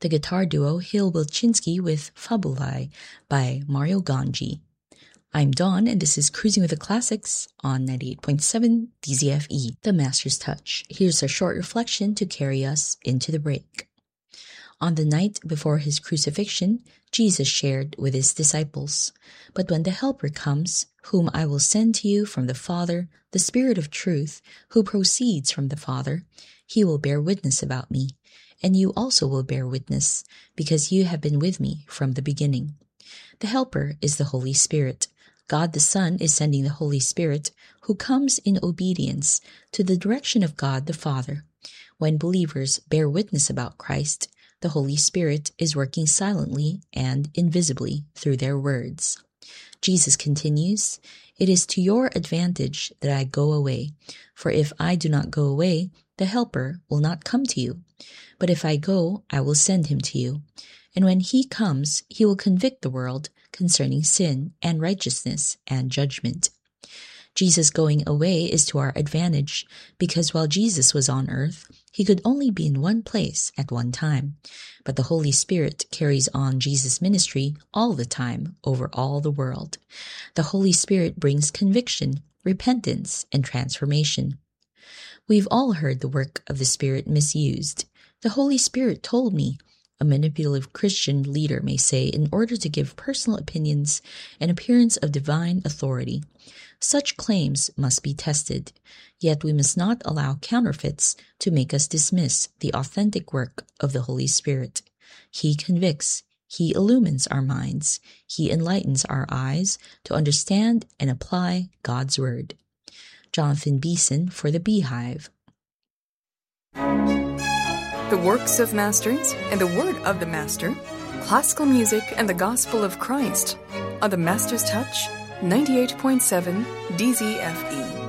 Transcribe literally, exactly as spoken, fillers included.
the guitar duo Hill Wilczynski with Fabulae by Mario Ganji. I'm Dawn, and this is Cruising with the Classics on ninety-eight point seven D Z F E, The Master's Touch. Here's a short reflection to carry us into the break. On the night before his crucifixion, Jesus shared with his disciples, "But when the Helper comes, whom I will send to you from the Father, the Spirit of truth, who proceeds from the Father, he will bear witness about me, and you also will bear witness, because you have been with me from the beginning." The Helper is the Holy Spirit. God the Son is sending the Holy Spirit, who comes in obedience to the direction of God the Father. When believers bear witness about Christ, the Holy Spirit is working silently and invisibly through their words. Jesus continues, "It is to your advantage that I go away, for if I do not go away, the Helper will not come to you. But if I go, I will send him to you. And when he comes, he will convict the world concerning sin and righteousness and judgment." Jesus going away is to our advantage, because while Jesus was on earth, he could only be in one place at one time. But the Holy Spirit carries on Jesus' ministry all the time over all the world. The Holy Spirit brings conviction, repentance, and transformation. We've all heard the work of the Spirit misused. "The Holy Spirit told me," a manipulative Christian leader may say in order to give personal opinions an appearance of divine authority. Such claims must be tested, yet we must not allow counterfeits to make us dismiss the authentic work of the Holy Spirit. He convicts, he illumines our minds, he enlightens our eyes to understand and apply God's Word. Jonathan Beeson for The Beehive. The works of masters and the word of the master, classical music and the gospel of Christ on The Master's Touch, ninety-eight point seven D Z F E.